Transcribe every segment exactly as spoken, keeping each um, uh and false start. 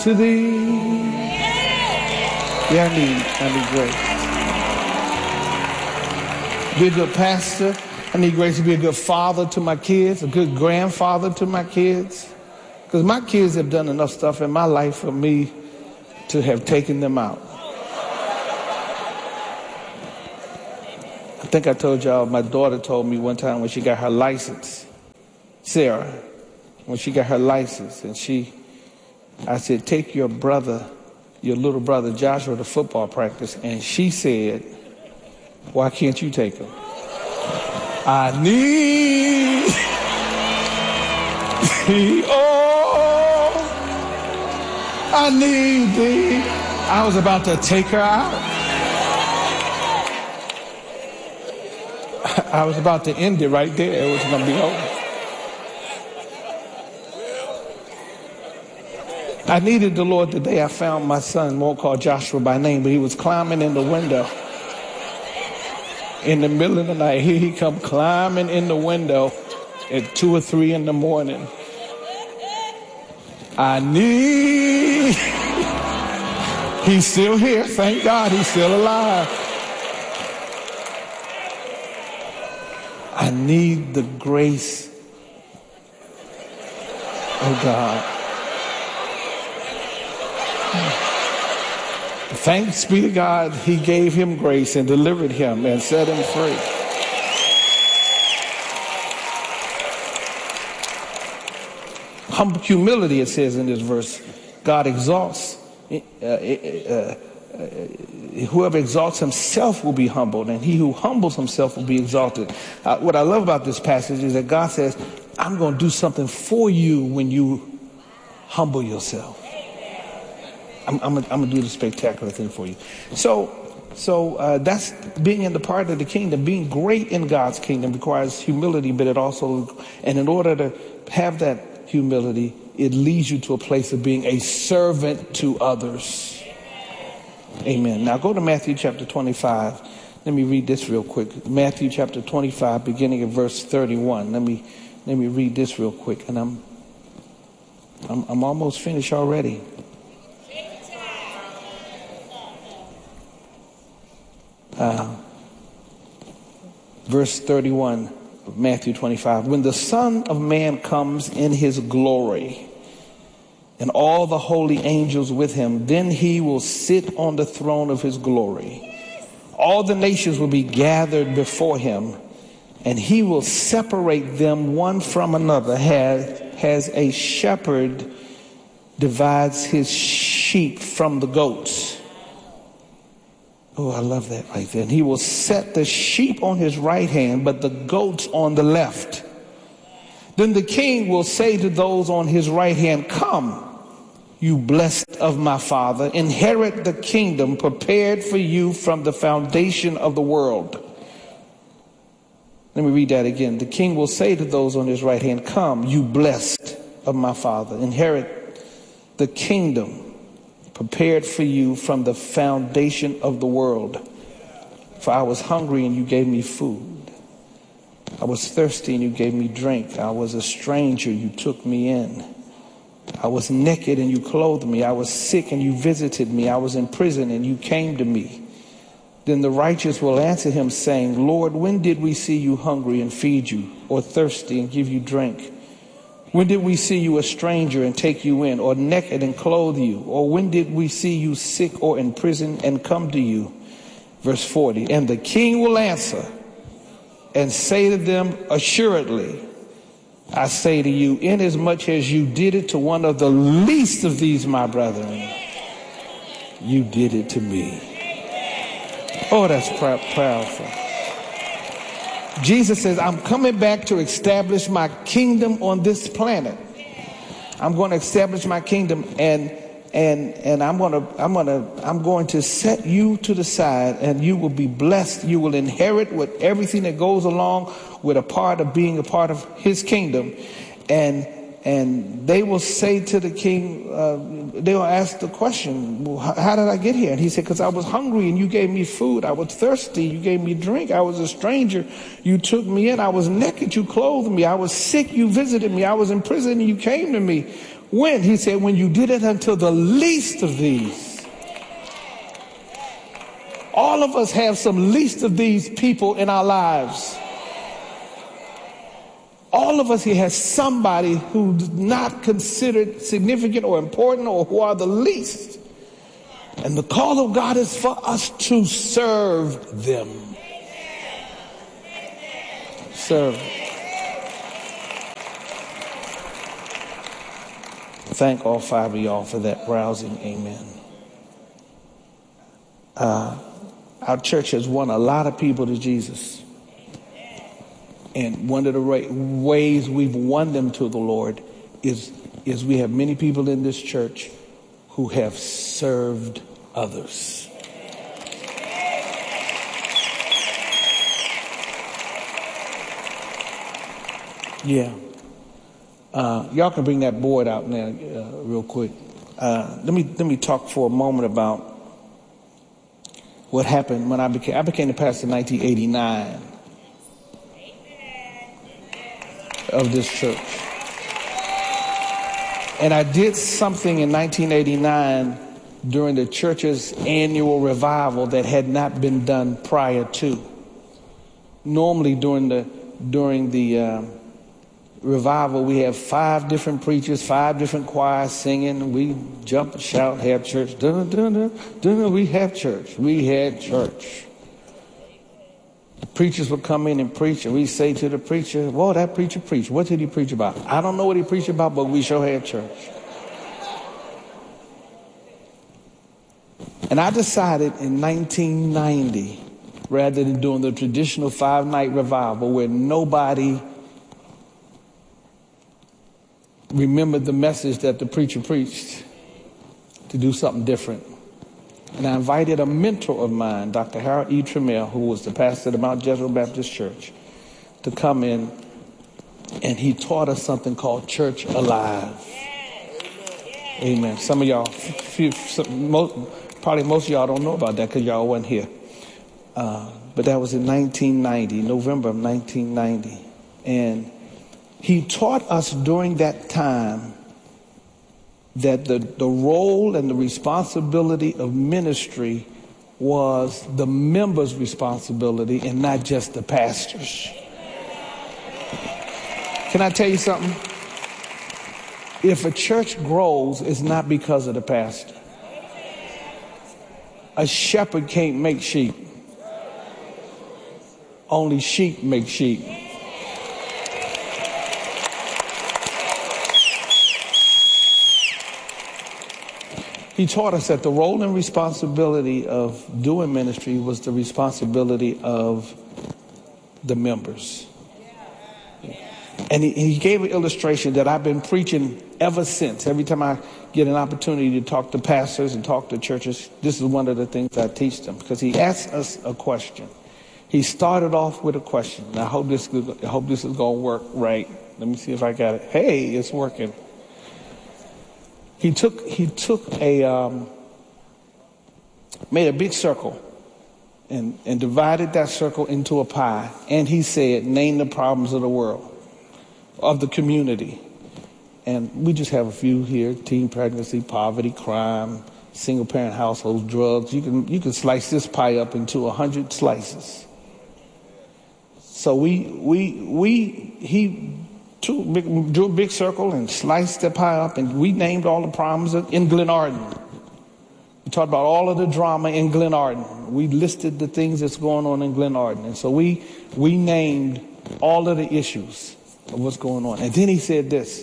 to thee. Yeah, I need, I need grace. Be a good pastor. I need grace to be a good father to my kids, a good grandfather to my kids. Because my kids have done enough stuff in my life for me to have taken them out. I think I told y'all, my daughter told me one time when she got her license, Sarah, when she got her license, and she, I said, take your brother, your little brother Joshua to football practice, and she said, why can't you take him? I need thee, oh, I need thee. I was about to take her out. I was about to end it right there. It was going to be over. I needed the Lord the day I found my son, won't call Joshua by name, but he was climbing in the window in the middle of the night. Here he come climbing in the window at two or three in the morning. I need, he's still here. Thank God he's still alive. I need the grace of God. Thanks be to God, he gave him grace and delivered him and set him free. Humble humility, it says in this verse, God exalts. Uh, uh, uh, whoever exalts himself will be humbled, and he who humbles himself will be exalted. Uh, what I love about this passage is that God says, I'm going to do something for you when you humble yourself. I'm, I'm, I'm going to do the spectacular thing for you. So, so uh, that's being in the part of the kingdom. Being great in God's kingdom requires humility, but it also, and in order to have that humility, it leads you to a place of being a servant to others. Amen. Now go to Matthew chapter twenty-five. Let me read this real quick. Matthew chapter twenty-five, beginning at verse thirty-one. Let me let me read this real quick, and I'm I'm, I'm almost finished already. Uh, verse thirty-one of Matthew twenty-five. When the Son of Man comes in his glory, and all the holy angels with him, then he will sit on the throne of his glory. All the nations will be gathered before him, and he will separate them one from another, as, as a shepherd divides his sheep from the goats. Oh, I love that right there. And he will set the sheep on his right hand, but the goats on the left. Then the king will say to those on his right hand, come, you blessed of my Father, inherit the kingdom prepared for you from the foundation of the world. Let me read that again. The king will say to those on his right hand, come, you blessed of my Father, inherit the kingdom prepared for you from the foundation of the world. For I was hungry and you gave me food. I was thirsty and you gave me drink. I was a stranger, you took me in. I was naked and you clothed me. I was sick and you visited me. I was in prison and you came to me. Then the righteous will answer him saying, Lord, when did we see you hungry and feed you, or thirsty and give you drink? When did we see you a stranger and take you in, or naked and clothe you? Or when did we see you sick or in prison and come to you? Verse forty, and the king will answer and say to them, assuredly, I say to you, inasmuch as you did it to one of the least of these, my brethren, you did it to me. Oh, that's pr- powerful. Jesus says, I'm coming back to establish my kingdom on this planet. I'm going to establish my kingdom, and and and I'm going to I'm going to I'm going to set you to the side, and you will be blessed. You will inherit with everything that goes along with a part of being a part of his kingdom. And and they will say to the king, uh, they will ask the question, well, how, how did I get here? And he said, because I was hungry and you gave me food. I was thirsty, you gave me drink. I was a stranger, you took me in. I was naked, you clothed me. I was sick, you visited me. I was in prison and you came to me. When? He said, when you did it unto the least of these. All of us have some least of these people in our lives. All of us here has somebody who's not considered significant or important or who are the least. And the call of God is for us to serve them. Serve. Thank all five of y'all for that rousing amen. Uh, our church has won a lot of people to Jesus. And one of the ways we've won them to the Lord is, is we have many people in this church who have served others. Yeah. Uh, y'all can bring that board out now, uh, real quick. Uh, let me let me talk for a moment about what happened when I became I became the pastor in nineteen eighty-nine of this church, and I did something in nineteen eighty-nine during the church's annual revival that had not been done prior to. Normally, during the during the uh, revival, we have five different preachers, five different choirs singing. We jump and shout, have church. Dun, dun, dun, dun, we have church. We had church. The preachers would come in and preach, and we say to the preacher, "Whoa, that preacher preached. What did he preach about?" I don't know what he preached about, but we sure had church. And I decided in nineteen ninety, rather than doing the traditional five-night revival where nobody remembered the message that the preacher preached, to do something different. And I invited a mentor of mine, Doctor Harold E. Trammell, who was the pastor of Mount Jezreel Baptist Church, to come in, and he taught us something called Church Alive. Amen. Some of y'all, few, some, most, probably most of y'all don't know about that because y'all wasn't here. Uh, but that was in nineteen ninety, November of nineteen ninety. And he taught us during that time that the, the role and the responsibility of ministry was the members' responsibility and not just the pastors. Can I tell you something? If a church grows, it's not because of the pastor. A shepherd can't make sheep. Only sheep make sheep. He taught us that the role and responsibility of doing ministry was the responsibility of the members. And he, he gave an illustration that I've been preaching ever since. Every time I get an opportunity to talk to pastors and talk to churches, this is one of the things I teach them, because he asked us a question. He started off with a question. And I hope this, I hope this is going to work right. Let me see if I got it. Hey, it's working. He took he took a um, made a big circle and, and divided that circle into a pie. And he said, name the problems of the world, of the community. And we just have a few here: teen pregnancy, poverty, crime, single parent households, drugs. You can you can slice this pie up into a hundred slices. So we we we he Two, big, drew a big circle and sliced the pie up, and we named all the problems in Glenarden. We talked about all of the drama in Glenarden. We listed the things that's going on in Glenarden. And so we we named all of the issues of what's going on. And then he said this.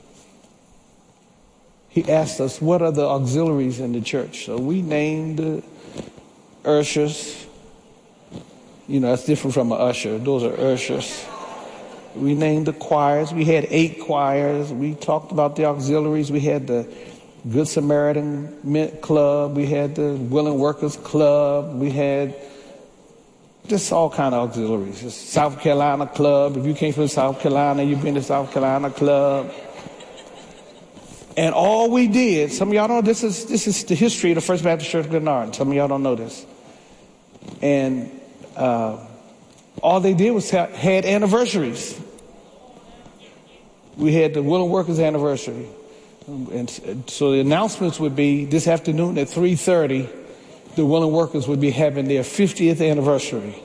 He asked us, what are the auxiliaries in the church? So we named the ushers. You know, that's different from an usher. Those are ushers. We named the choirs. We had eight choirs. We talked about the auxiliaries. We had the Good Samaritan Club. We had the Willing Workers Club. We had just all kind of auxiliaries. The South Carolina Club. If you came from South Carolina, you've been to South Carolina Club. And all we did, some of y'all don't know, this is, this is the history of the First Baptist Church of Glenarden. Some of y'all don't know this. And uh, all they did was have, had anniversaries. We had the Willing Workers anniversary, And so the announcements would be this afternoon at three thirty, the Willing Workers would be having their fiftieth anniversary.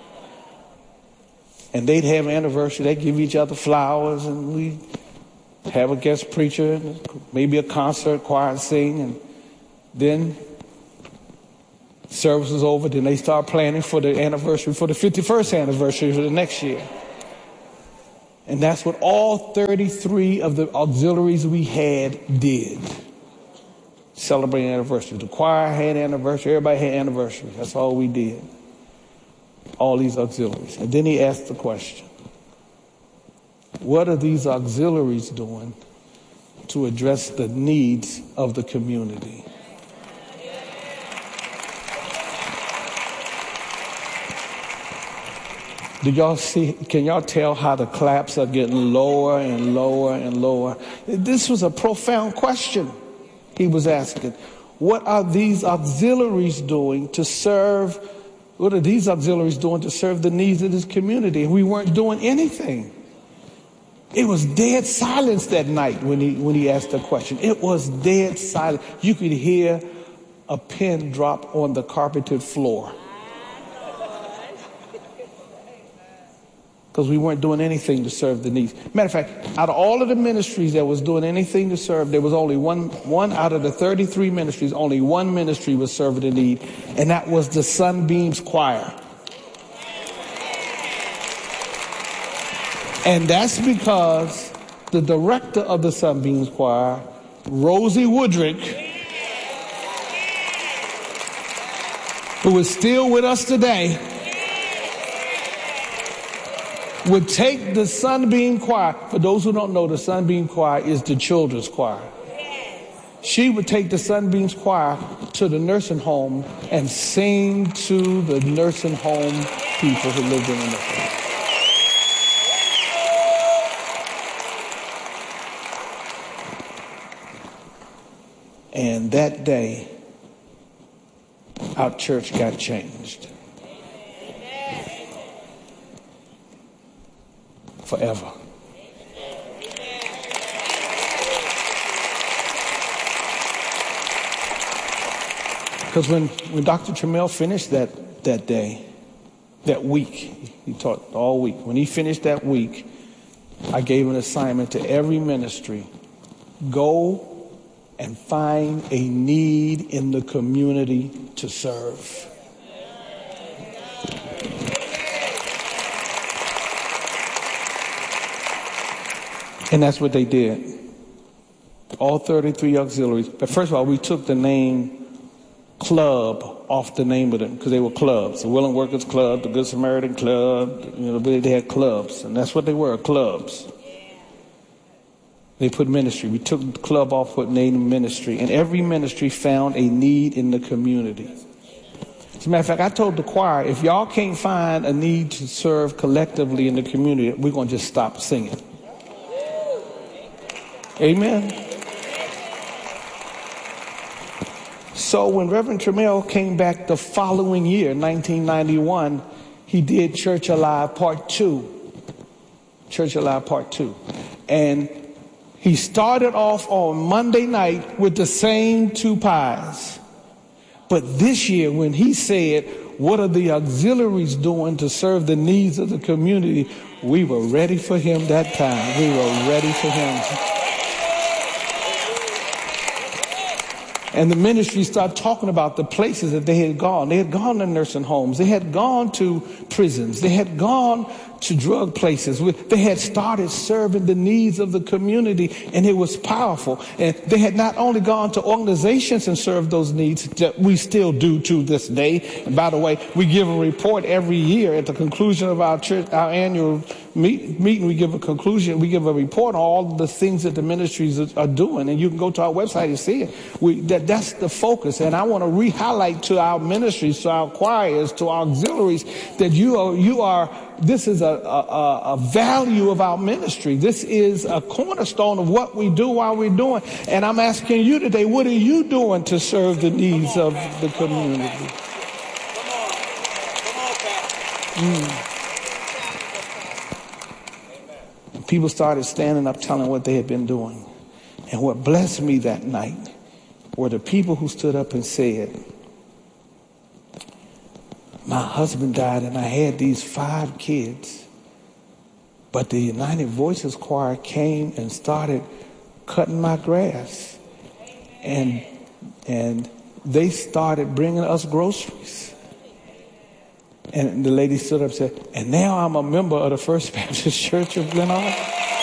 And they'd have an anniversary. They'd give each other flowers, and we have a guest preacher, maybe a concert, choir sing, and then service is over. Then they start planning for the anniversary, for the fifty-first anniversary for the next year. And that's what all thirty-three of the auxiliaries we had did. Celebrating anniversaries. The choir had anniversary. Everybody had anniversaries. That's all we did. All these auxiliaries. And then he asked the question, what are these auxiliaries doing to address the needs of the community? Do y'all see, can y'all tell how the claps are getting lower and lower and lower? This was a profound question he was asking. What are these auxiliaries doing to serve, what are these auxiliaries doing to serve the needs of this community? And we weren't doing anything. It was dead silence that night when he, when he asked the question. It was dead silence. You could hear a pin drop on the carpeted floor. Because we weren't doing anything to serve the needs. Matter of fact, out of all of the ministries that was doing anything to serve, there was only one, one out of the thirty-three ministries, only one ministry was serving the need, and that was the Sunbeams Choir. And that's because the director of the Sunbeams Choir, Rosie Woodrick, who is still with us today, would take the Sunbeam Choir. For those who don't know, the Sunbeam Choir is the children's choir. She would take the Sunbeams Choir to the nursing home and sing to the nursing home people who lived in the nursing home. And that day, our church got changed. Forever. Because when, when Doctor Trammell finished that, that day, that week, he taught all week. When he finished that week, I gave an assignment to every ministry. Go and find a need in the community to serve. And that's what they did. All thirty-three auxiliaries. But first of all, we took the name club off the name of them because they were clubs. The Willing Workers Club, the Good Samaritan Club, you know, they had clubs. And that's what they were, clubs. They put ministry. We took the club off, put name ministry. And every ministry found a need in the community. As a matter of fact, I told the choir, if y'all can't find a need to serve collectively in the community, we're going to just stop singing. Amen. So when Reverend Trammell came back the following year, nineteen ninety-one, he did Church Alive Part Two. Church Alive Part Two. And he started off on Monday night with the same two pies. But this year, when he said, what are the auxiliaries doing to serve the needs of the community? We were ready for him that time. We were ready for him. And the ministry started talking about the places that they had gone. They had gone to nursing homes. They had gone to prisons. They had gone to drug places. They had started serving the needs of the community, and it was powerful. And they had not only gone to organizations and served those needs that we still do to this day. And by the way, we give a report every year at the conclusion of our church, our annual meet, meeting. We give a conclusion. We give a report on all the things that the ministries are, are doing. And you can go to our website and see it. We, that, that's the focus. And I want to re-highlight to our ministries, to our choirs, to our auxiliaries, that you are, you are, this is a, a, a value of our ministry. This is a cornerstone of what we do while we're doing. And I'm asking you today, what are you doing to serve the needs of the community? Mm. People started standing up telling what they had been doing. And what blessed me that night were the people who stood up and said, my husband died and I had these five kids, but the United Voices Choir came and started cutting my grass. And, and they started bringing us groceries. And the lady stood up and said, and now I'm a member of the First Baptist Church of Glen Arden.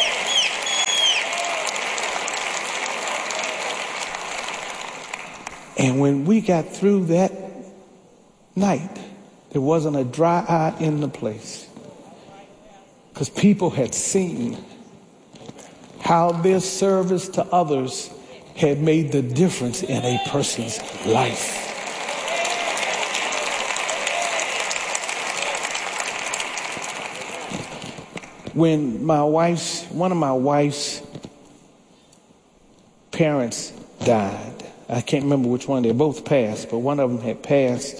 And when we got through that night, there wasn't a dry eye in the place. Because people had seen how their service to others had made the difference in a person's life. When my wife's, one of my wife's parents died, I can't remember which one, they both passed, but one of them had passed.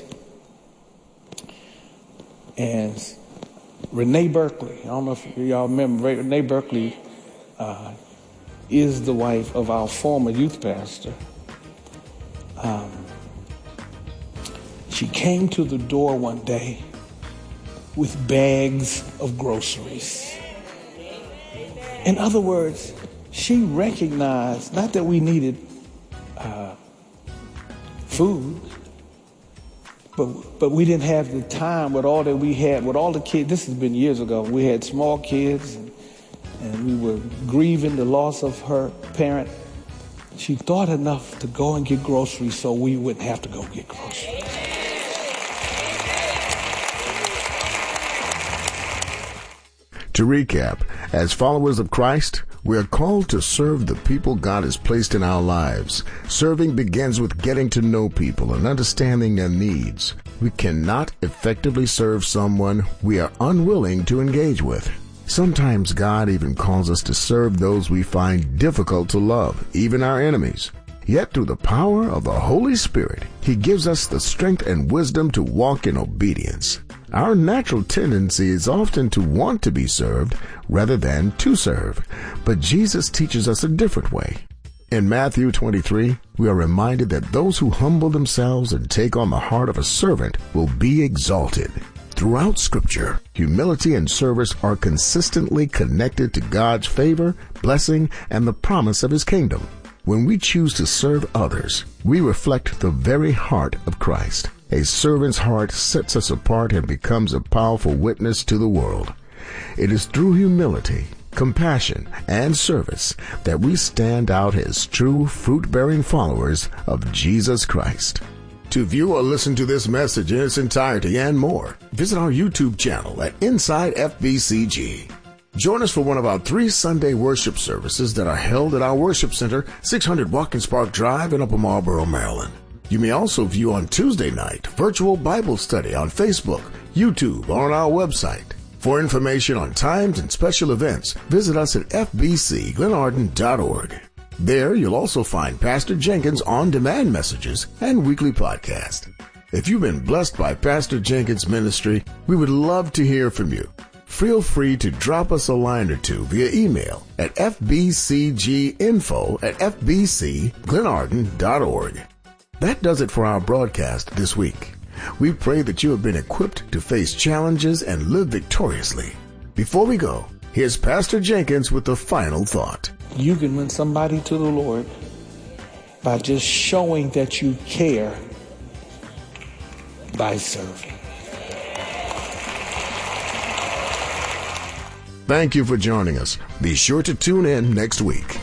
And Renee Berkeley, I don't know if y'all remember, Renee Berkeley uh, is the wife of our former youth pastor. Um, she came to the door one day with bags of groceries. In other words, she recognized not that we needed uh, food, but but we didn't have the time with all that we had, with all the kids. This has been years ago. We had small kids, and, and we were grieving the loss of her parent. She thought enough to go and get groceries so we wouldn't have to go get groceries. To recap, as followers of Christ, we are called to serve the people God has placed in our lives. Serving begins with getting to know people and understanding their needs. We cannot effectively serve someone we are unwilling to engage with. Sometimes God even calls us to serve those we find difficult to love, even our enemies. Yet through the power of the Holy Spirit, He gives us the strength and wisdom to walk in obedience. Our natural tendency is often to want to be served rather than to serve, but Jesus teaches us a different way. In Matthew twenty-three, we are reminded that those who humble themselves and take on the heart of a servant will be exalted. Throughout Scripture, humility and service are consistently connected to God's favor, blessing, and the promise of His kingdom. When we choose to serve others, we reflect the very heart of Christ. A servant's heart sets us apart and becomes a powerful witness to the world. It is through humility, compassion, and service that we stand out as true fruit-bearing followers of Jesus Christ. To view or listen to this message in its entirety and more, visit our YouTube channel at Inside F B C G. Join us for one of our three Sunday worship services that are held at our worship center, six hundred Watkins Park Drive in Upper Marlboro, Maryland. You may also view on Tuesday night virtual Bible study on Facebook, YouTube, or on our website. For information on times and special events, visit us at f b c glen arden dot org. There you'll also find Pastor Jenkins' on-demand messages and weekly podcast. If you've been blessed by Pastor Jenkins' ministry, we would love to hear from you. Feel free to drop us a line or two via email at f b c g info at f b c glen arden dot org. That does it for our broadcast this week. We pray that you have been equipped to face challenges and live victoriously. Before we go, here's Pastor Jenkins with the final thought. You can win somebody to the Lord by just showing that you care by serving. Thank you for joining us. Be sure to tune in next week.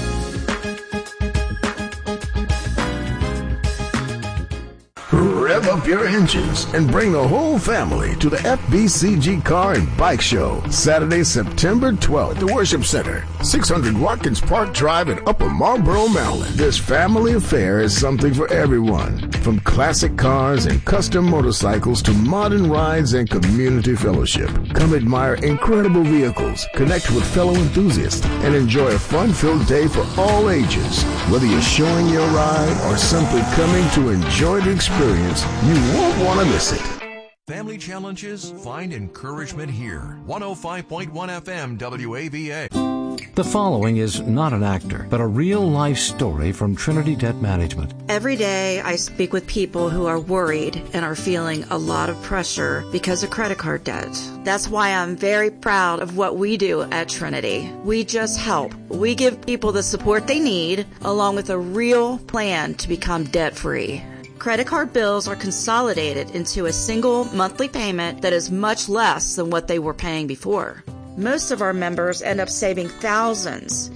Rev up your engines and bring the whole family to the F B C G Car and Bike Show, Saturday, September twelfth at the Worship Center, six hundred Watkins Park Drive in Upper Marlboro, Maryland. This family affair is something for everyone, from classic cars and custom motorcycles to modern rides and community fellowship. Come admire incredible vehicles, connect with fellow enthusiasts, and enjoy a fun-filled day for all ages. Whether you're showing your ride or simply coming to enjoy the experience, you won't want to miss it. Family challenges? Find encouragement here. one oh five point one F M W A V A. The following is not an actor, but a real-life story from Trinity Debt Management. Every day I speak with people who are worried and are feeling a lot of pressure because of credit card debt. That's why I'm very proud of what we do at Trinity. We just help. We give people the support they need, along with a real plan to become debt-free. Credit card bills are consolidated into a single monthly payment that is much less than what they were paying before. Most of our members end up saving thousands